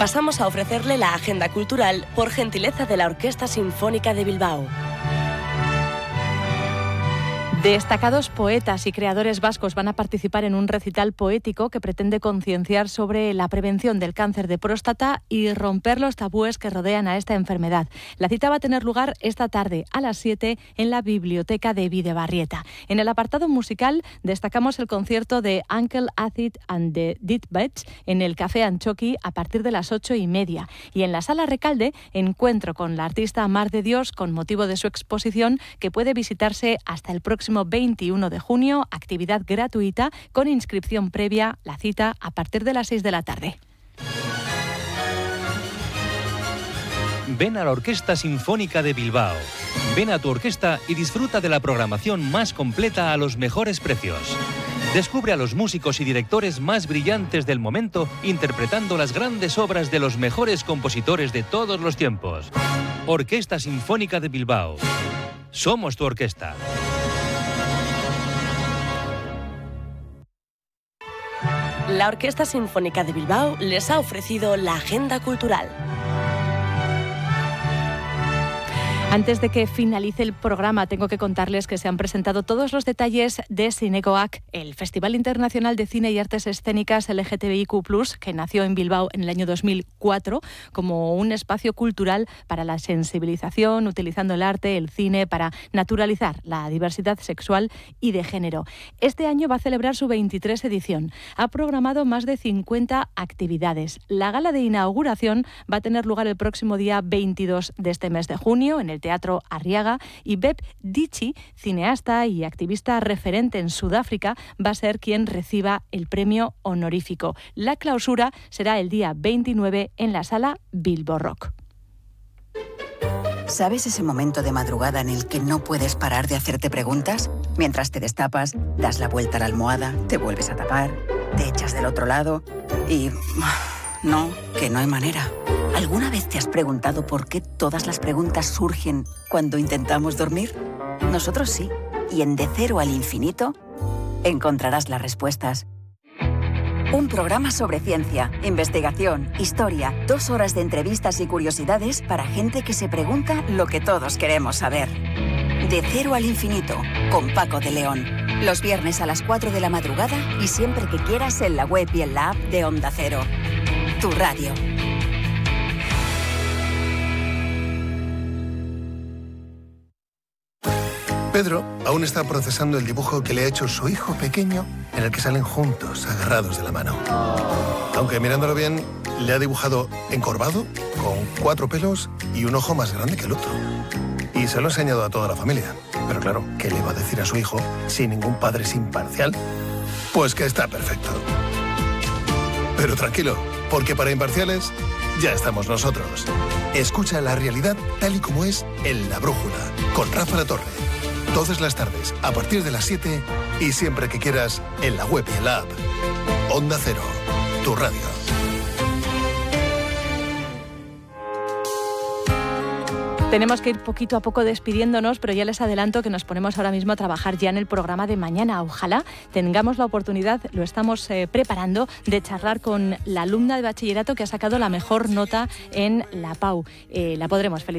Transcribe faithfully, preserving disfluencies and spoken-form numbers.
pasamos a ofrecerle la agenda cultural por gentileza de la Orquesta Sinfónica de Bilbao. Destacados poetas y creadores vascos van a participar en un recital poético que pretende concienciar sobre la prevención del cáncer de próstata y romper los tabúes que rodean a esta enfermedad. La cita va a tener lugar esta tarde a las siete en la Biblioteca de Bidebarrieta. En el apartado musical destacamos el concierto de Uncle Acid and the Deathbeds en el Café Anchoqui a partir de las ocho y media. Y en la Sala Recalde, encuentro con la artista Mar de Dios con motivo de su exposición que puede visitarse hasta el próximo veintiuno de junio, actividad gratuita con inscripción previa, la cita a partir de las seis de la tarde. Ven a la Orquesta Sinfónica de Bilbao. Ven a tu orquesta y disfruta de la programación más completa a los mejores precios. Descubre a los músicos y directores más brillantes del momento interpretando las grandes obras de los mejores compositores de todos los tiempos. Orquesta Sinfónica de Bilbao. Somos tu orquesta. La Orquesta Sinfónica de Bilbao les ha ofrecido la agenda cultural. Antes de que finalice el programa, tengo que contarles que se han presentado todos los detalles de Cinecoac, el Festival Internacional de Cine y Artes Escénicas L G T B I Q plus, que nació en Bilbao en el año dos mil cuatro como un espacio cultural para la sensibilización, utilizando el arte, el cine, para naturalizar la diversidad sexual y de género. Este año va a celebrar su veintitrés edición. Ha programado más de cincuenta actividades. La gala de inauguración va a tener lugar el próximo día veintidós de este mes de junio en el Teatro Arriaga, y Beb Dichi, cineasta y activista referente en Sudáfrica, va a ser quien reciba el premio honorífico. La clausura será el día veintinueve en la Sala Bilbo Rock. ¿Sabes ese momento de madrugada en el que no puedes parar de hacerte preguntas? Mientras te destapas, das la vuelta a la almohada, te vuelves a tapar, te echas del otro lado y... no, que no hay manera. ¿Alguna vez te has preguntado por qué todas las preguntas surgen cuando intentamos dormir? Nosotros sí. Y en De Cero al Infinito encontrarás las respuestas. Un programa sobre ciencia, investigación, historia, dos horas de entrevistas y curiosidades para gente que se pregunta lo que todos queremos saber. De Cero al Infinito, con Paco de León. Los viernes a las cuatro de la madrugada y siempre que quieras en la web y en la app de Onda Cero. Tu radio. Pedro aún está procesando el dibujo que le ha hecho su hijo pequeño, en el que salen juntos, agarrados de la mano. Aunque mirándolo bien, le ha dibujado encorvado, con cuatro pelos y un ojo más grande que el otro. Y se lo ha enseñado a toda la familia. Pero claro, ¿qué le va a decir a su hijo si ningún padre es imparcial? Pues que está perfecto. Pero tranquilo, porque para imparciales ya estamos nosotros. Escucha la realidad tal y como es en La Brújula, con Rafa La Torre. Todas las tardes, a partir de las siete y siempre que quieras, en la web y en la app. Onda Cero, tu radio. Tenemos que ir poquito a poco despidiéndonos, pero ya les adelanto que nos ponemos ahora mismo a trabajar ya en el programa de mañana. Ojalá tengamos la oportunidad, lo estamos eh, preparando, de charlar con la alumna de bachillerato que ha sacado la mejor nota en la P A U. Eh, la podremos felicitar.